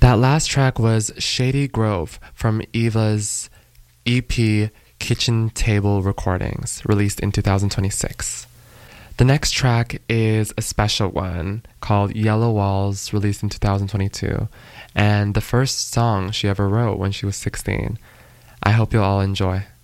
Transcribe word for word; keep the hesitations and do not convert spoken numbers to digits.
That last track was Shady Grove from Eva's E P Kitchen Table Recordings, released in two thousand twenty-six. The next track is a special one called Yellow Walls, released in two thousand twenty-two, and the first song she ever wrote when she was sixteen. I hope you'll all enjoy.